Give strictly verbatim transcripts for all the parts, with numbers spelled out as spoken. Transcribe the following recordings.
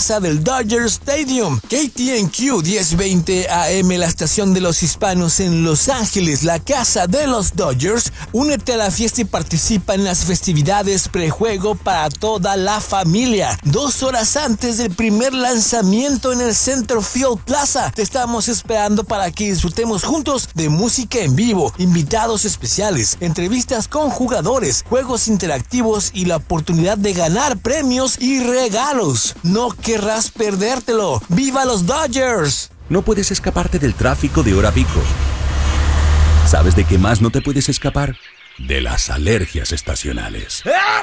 casa del Dodger Stadium. K T N Q diez veinte A M, la estación de los hispanos en Los Ángeles, la casa de los Dodgers. Únete a la fiesta y participa en las festividades prejuego para toda la familia. Dos horas antes del primer lanzamiento en el Centerfield Plaza. Te estamos esperando para que disfrutemos juntos de música en vivo, invitados especiales, entrevistas con jugadores, juegos interactivos y la oportunidad de ganar premios y regalos. No querrás perdértelo. ¡Viva los Dodgers! No puedes escaparte del tráfico de hora pico. ¿Sabes de qué más no te puedes escapar? De las alergias estacionales.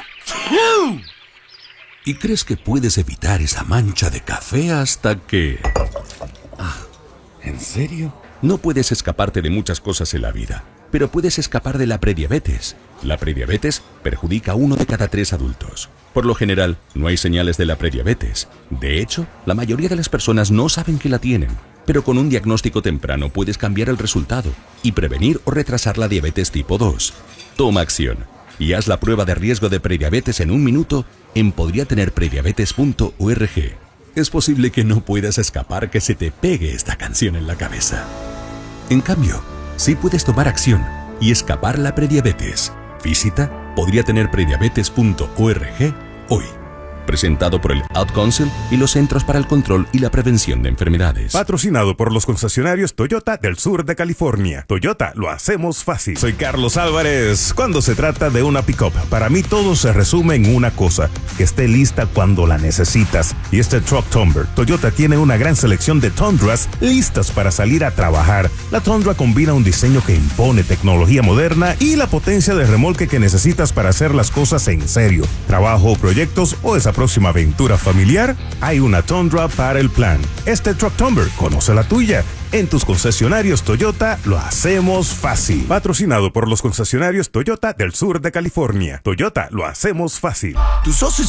¿Y crees que puedes evitar esa mancha de café hasta que... Ah, ¿en serio? No puedes escaparte de muchas cosas en la vida, pero puedes escapar de la prediabetes. La prediabetes perjudica a uno de cada tres adultos. Por lo general, no hay señales de la prediabetes. De hecho, la mayoría de las personas no saben que la tienen. Pero con un diagnóstico temprano puedes cambiar el resultado y prevenir o retrasar la diabetes tipo dos. Toma acción y haz la prueba de riesgo de prediabetes en un minuto en podría tener prediabetes punto org. Es posible que no puedas escapar que se te pegue esta canción en la cabeza. En cambio, sí puedes tomar acción y escapar la prediabetes. Visita podría tener prediabetes punto org hoy. Presentado por el Ad Council y los Centros para el Control y la Prevención de Enfermedades. Patrocinado por los concesionarios Toyota del sur de California. Toyota, lo hacemos fácil. Soy Carlos Álvarez. Cuando se trata de una pick-up, para mí todo se resume en una cosa: que esté lista cuando la necesitas. Y este Truck Tundra, Toyota tiene una gran selección de Tundras listas para salir a trabajar. La Tundra combina un diseño que impone tecnología moderna y la potencia de remolque que necesitas para hacer las cosas en serio. Trabajo, proyectos o esa próxima aventura familiar, hay una Tundra para el plan. Este Truck Tundra, conoce la tuya. En tus concesionarios Toyota lo hacemos fácil. Patrocinado por los concesionarios Toyota del sur de California. Toyota, lo hacemos fácil. Tus socios